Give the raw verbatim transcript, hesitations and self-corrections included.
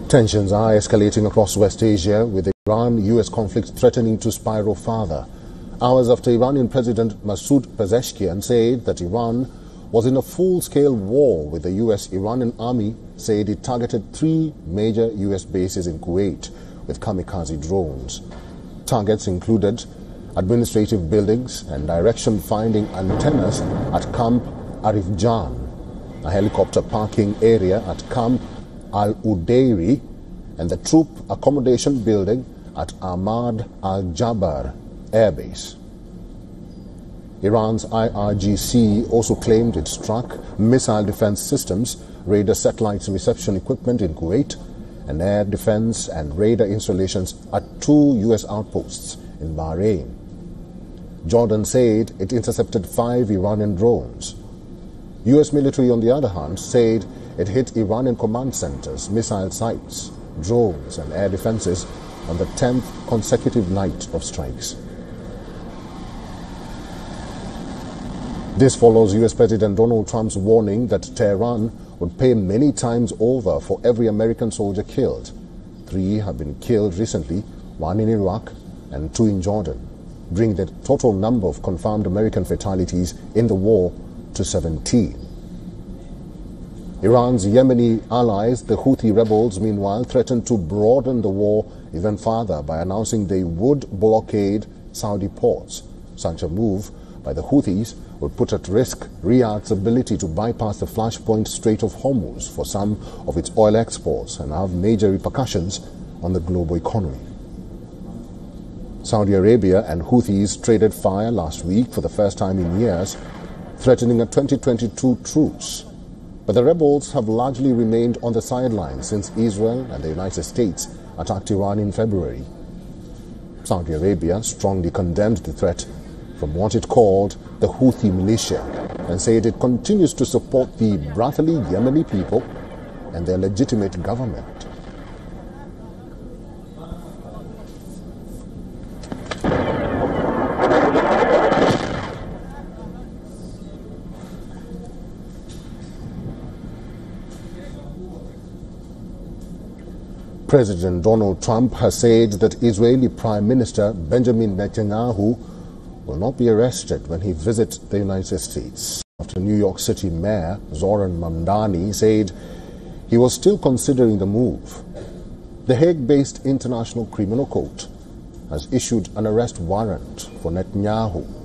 Tensions are escalating across West Asia, with the Iran-U S conflict threatening to spiral further. Hours after Iranian President Masoud Pezeshkian said that Iran was in a full-scale war with the U S, Iranian army said it targeted three major U S bases in Kuwait with kamikaze drones. Targets included administrative buildings and direction-finding antennas at Camp Arifjan, a helicopter parking area at Camp Al-Udeiri, and the troop accommodation building at Ahmad Al-Jabar Air Base. Iran's I R G C also claimed it struck missile defense systems, radar satellites reception equipment in Kuwait, and air defense and radar installations at two U S outposts in Bahrain. Jordan said it intercepted five Iranian drones. U S military, on the other hand, said it hit Iranian command centers, missile sites, drones and air defenses on the tenth consecutive night of strikes. This follows U S President Donald Trump's warning that Tehran would pay many times over for every American soldier killed. Three have been killed recently, one in Iraq and two in Jordan, bringing the total number of confirmed American fatalities in the war to seventeen. Iran's Yemeni allies, the Houthi rebels, meanwhile, threatened to broaden the war even further by announcing they would blockade Saudi ports. Such a move by the Houthis would put at risk Riyadh's ability to bypass the flashpoint Strait of Hormuz for some of its oil exports and have major repercussions on the global economy. Saudi Arabia and Houthis traded fire last week for the first time in years, threatening a twenty twenty-two truce. But the rebels have largely remained on the sidelines since Israel and the United States attacked Iran in February. Saudi Arabia strongly condemned the threat from what it called the Houthi militia and said it continues to support the brotherly Yemeni people and their legitimate government. President Donald Trump has said that Israeli Prime Minister Benjamin Netanyahu will not be arrested when he visits the United States, after New York City Mayor Zoran Mamdani said he was still considering the move. The Hague-based International Criminal Court has issued an arrest warrant for Netanyahu.